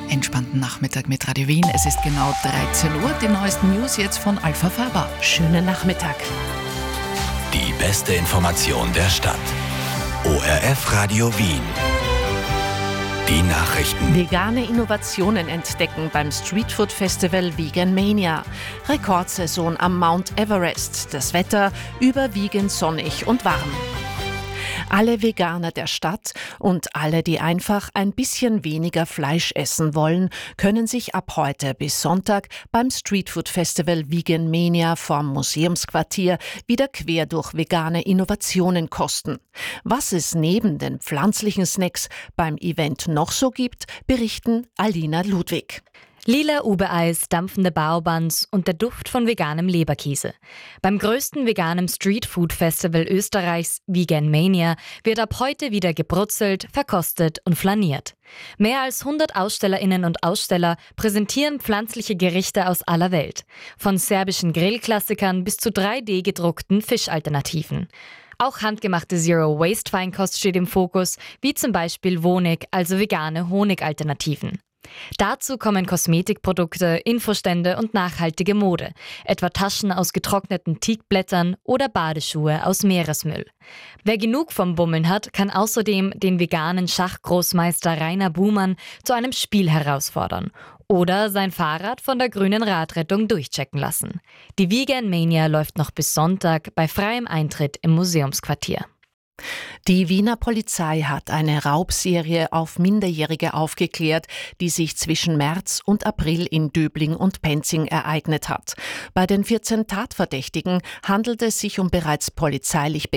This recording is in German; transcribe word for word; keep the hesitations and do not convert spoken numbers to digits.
entspannten Nachmittag mit Radio Wien. Es ist genau dreizehn Uhr. Die neuesten News jetzt von Alpha Faber. Schönen Nachmittag. Die beste Information der Stadt. O R F Radio Wien. Die Nachrichten. Vegane Innovationen entdecken beim Streetfood Festival Vegan Mania. Rekordsaison am Mount Everest. Das Wetter überwiegend sonnig und warm. Alle Veganer der Stadt und alle, die einfach ein bisschen weniger Fleisch essen wollen, können sich ab heute bis Sonntag beim Streetfood Festival Vegan Mania vorm Museumsquartier wieder quer durch vegane Innovationen kosten. Was es neben den pflanzlichen Snacks beim Event noch so gibt, berichten Alina Ludwig. Lila Ube-Eis, dampfende Baobuns und der Duft von veganem Leberkäse. Beim größten veganen Streetfood-Festival Österreichs, Vegan Mania, wird ab heute wieder gebrutzelt, verkostet und flaniert. Mehr als hundert AusstellerInnen und Aussteller präsentieren pflanzliche Gerichte aus aller Welt. Von serbischen Grillklassikern bis zu drei D gedruckten Fischalternativen. Auch handgemachte Zero-Waste-Feinkost steht im Fokus, wie zum Beispiel Wonig, also vegane Honigalternativen. Dazu kommen Kosmetikprodukte, Infostände und nachhaltige Mode, etwa Taschen aus getrockneten Teakblättern oder Badeschuhe aus Meeresmüll. Wer genug vom Bummeln hat, kann außerdem den veganen Schachgroßmeister Rainer Buhmann zu einem Spiel herausfordern oder sein Fahrrad von der grünen Radrettung durchchecken lassen. Die Vegan Mania läuft noch bis Sonntag bei freiem Eintritt im Museumsquartier. Die Wiener Polizei hat eine Raubserie auf Minderjährige aufgeklärt, die sich zwischen März und April in Döbling und Penzing ereignet hat. Bei den vierzehn Tatverdächtigen handelt es sich um bereits polizeilich bekannte